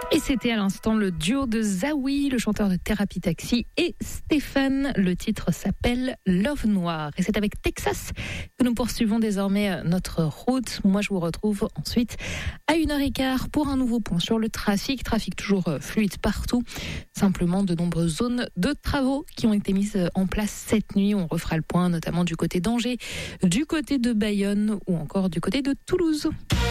Et c'était à l'instant le duo de Zawi, le chanteur de Thérapie Taxi, et Stéphane. Le titre s'appelle Love Noir. Et c'est avec Texas que nous poursuivons désormais notre route. Moi, je vous retrouve ensuite à 1h15 pour un nouveau point sur le trafic. Trafic toujours fluide partout. Simplement de nombreuses zones de travaux qui ont été mises en place cette nuit. On refera le point notamment du côté d'Angers, du côté de Bayonne ou encore du côté de Toulouse.